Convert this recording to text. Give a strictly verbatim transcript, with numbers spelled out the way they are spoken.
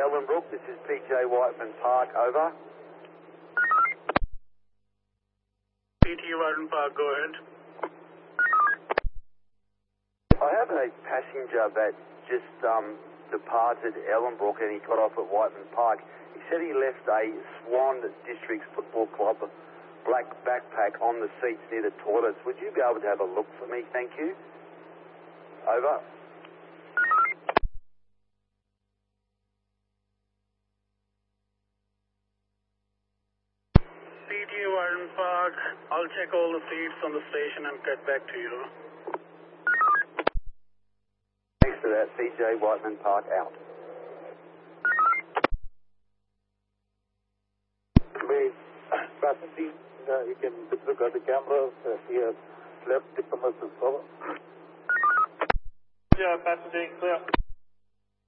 Ellenbrook. This is P J Whiteman Park, over. P T Whiteman Park, go ahead. I have a passenger that just um, departed Ellenbrook and he got off at Whiteman Park. He said he left a Swan Districts Football Club black backpack on the seats near the toilets. Would you be able to have a look for me? Thank you. Over. P T Whiteman Park, I'll check all the seats on the station and get back to you. Thanks for that. P J Whiteman Park, out. Wait, passenger, uh, you can disregard the cameras. Uh, he has left the premises. Over. Yeah, passenger clear.